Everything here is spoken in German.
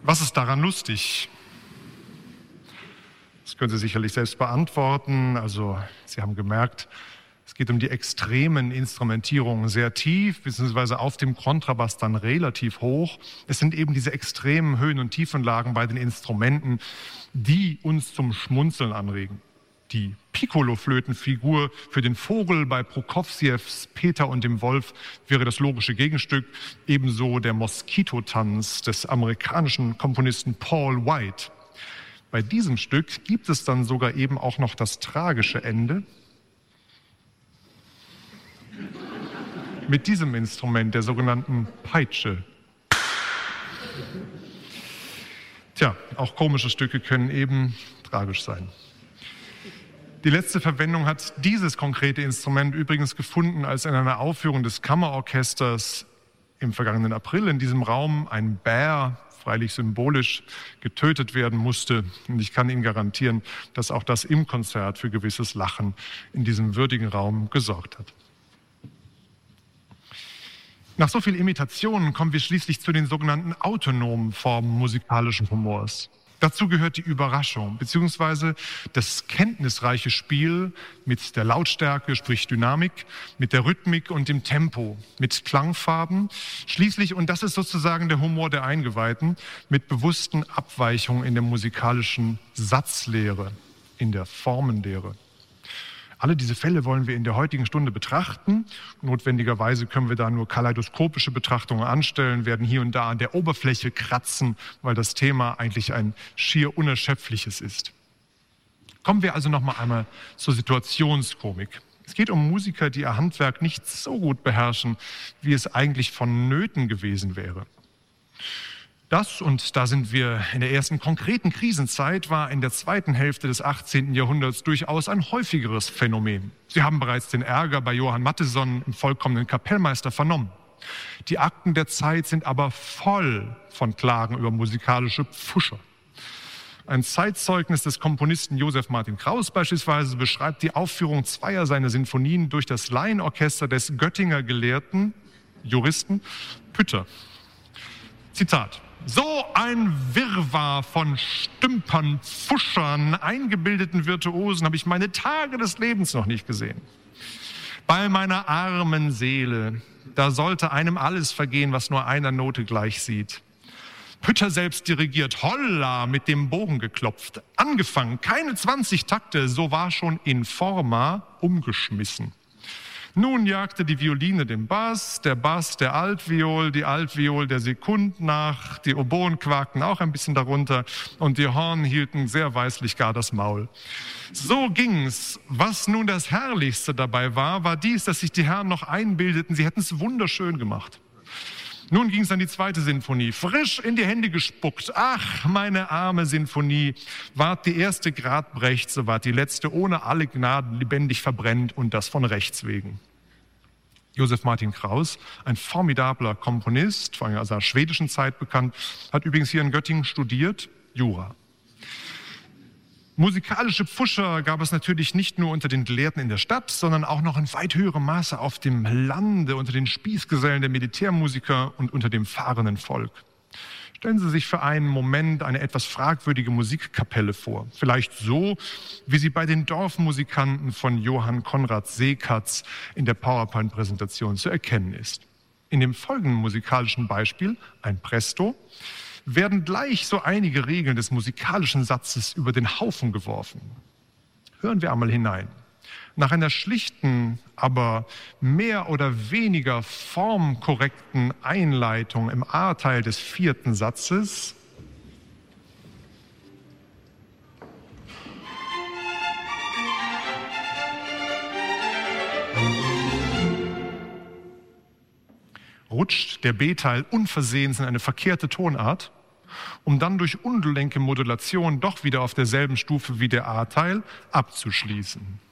Was ist daran lustig? Das können Sie sicherlich selbst beantworten. Also, Sie haben gemerkt, es geht um die extremen Instrumentierungen, sehr tief, beziehungsweise auf dem Kontrabass dann relativ hoch. Es sind eben diese extremen Höhen- und Tiefenlagen bei den Instrumenten, die uns zum Schmunzeln anregen. Die Piccolo-Flötenfigur für den Vogel bei Prokofjews Peter und dem Wolf wäre das logische Gegenstück. Ebenso der Moskitotanz des amerikanischen Komponisten Paul White. Bei diesem Stück gibt es dann sogar eben auch noch das tragische Ende. Mit diesem Instrument, der sogenannten Peitsche. Tja, auch komische Stücke können eben tragisch sein. Die letzte Verwendung hat dieses konkrete Instrument übrigens gefunden, als in einer Aufführung des Kammerorchesters im vergangenen April in diesem Raum ein Bär, freilich symbolisch, getötet werden musste. Und ich kann Ihnen garantieren, dass auch das im Konzert für gewisses Lachen in diesem würdigen Raum gesorgt hat. Nach so vielen Imitationen kommen wir schließlich zu den sogenannten autonomen Formen musikalischen Humors. Dazu gehört die Überraschung bzw. das kenntnisreiche Spiel mit der Lautstärke, sprich Dynamik, mit der Rhythmik und dem Tempo, mit Klangfarben. Schließlich, und das ist sozusagen der Humor der Eingeweihten, mit bewussten Abweichungen in der musikalischen Satzlehre, in der Formenlehre. Alle diese Fälle wollen wir in der heutigen Stunde betrachten. Notwendigerweise können wir da nur kaleidoskopische Betrachtungen anstellen, werden hier und da an der Oberfläche kratzen, weil das Thema eigentlich ein schier unerschöpfliches ist. Kommen wir also noch einmal zur Situationskomik. Es geht um Musiker, die ihr Handwerk nicht so gut beherrschen, wie es eigentlich vonnöten gewesen wäre. Das, und da sind wir in der ersten konkreten Krisenzeit, war in der zweiten Hälfte des 18. Jahrhunderts durchaus ein häufigeres Phänomen. Sie haben bereits den Ärger bei Johann Mattheson im vollkommenen Kapellmeister vernommen. Die Akten der Zeit sind aber voll von Klagen über musikalische Pfuscher. Ein Zeitzeugnis des Komponisten Joseph Martin Kraus beispielsweise beschreibt die Aufführung zweier seiner Sinfonien durch das Laienorchester des Göttinger Gelehrten, Juristen, Pütter. Zitat: So ein Wirrwarr von Stümpern, Pfuschern, eingebildeten Virtuosen habe ich meine Tage des Lebens noch nicht gesehen. Bei meiner armen Seele, da sollte einem alles vergehen, was nur einer Note gleich sieht. Pütter selbst dirigiert, holla, mit dem Bogen geklopft. Angefangen, keine 20 Takte, so war schon in forma umgeschmissen. Nun jagte die Violine den Bass der Altviol, die Altviol der Sekund nach, die Oboen quakten auch ein bisschen darunter und die Horn hielten sehr weislich gar das Maul. So ging's. Was nun das Herrlichste dabei war, war dies, dass sich die Herren noch einbildeten, sie hätten es wunderschön gemacht. Nun ging es an die zweite Sinfonie, frisch in die Hände gespuckt. Ach, meine arme Sinfonie, ward die erste Grad brecht, so ward die letzte ohne alle Gnaden lebendig verbrennt und das von Rechts wegen. Joseph Martin Kraus, ein formidabler Komponist, vor allem aus der schwedischen Zeit bekannt, hat übrigens hier in Göttingen studiert, Jura. Musikalische Pfuscher gab es natürlich nicht nur unter den Gelehrten in der Stadt, sondern auch noch in weit höherem Maße auf dem Lande, unter den Spießgesellen der Militärmusiker und unter dem fahrenden Volk. Stellen Sie sich für einen Moment eine etwas fragwürdige Musikkapelle vor. Vielleicht so, wie sie bei den Dorfmusikanten von Johann Konrad Seekatz in der PowerPoint-Präsentation zu erkennen ist. In dem folgenden musikalischen Beispiel, ein Presto, werden gleich so einige Regeln des musikalischen Satzes über den Haufen geworfen. Hören wir einmal hinein. Nach einer schlichten, aber mehr oder weniger formkorrekten Einleitung im A-Teil des vierten Satzes rutscht der B-Teil unversehens in eine verkehrte Tonart, um dann durch ungelenke Modulation doch wieder auf derselben Stufe wie der A-Teil abzuschließen.